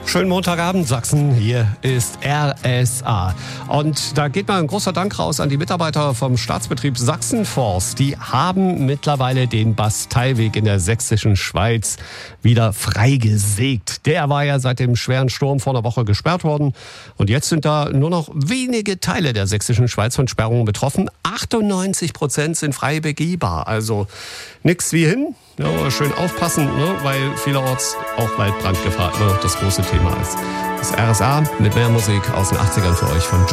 Schönen Montagabend, Sachsen. Hier ist RSA. Und da geht mal ein großer Dank raus an die Mitarbeiter vom Staatsbetrieb Sachsenforst. Die haben mittlerweile den Basteiweg in der sächsischen Schweiz wieder freigesägt. Der war ja seit dem schweren Sturm vor einer Woche gesperrt worden. Und jetzt sind da nur noch wenige Teile der sächsischen Schweiz von Sperrungen betroffen. 98% sind frei begehbar. Also nix wie hin. Ja, schön aufpassen, ne, weil vielerorts auch Waldbrandgefahr immer noch das große Thema ist. Das RSA mit mehr Musik aus den 80ern für euch von